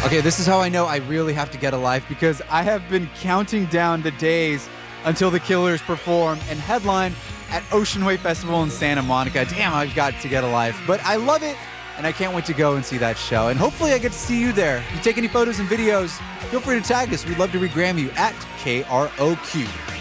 Okay, this is how I know I really have to get a life, because I have been counting down the days until the Killers perform and headline at Ocean Way Festival in Santa Monica. Damn, I've got to get a life. But I love it, and I can't wait to go and see that show. And hopefully I get to see you there. If you take any photos and videos, feel free to tag us. We'd love to regram you at KROQ.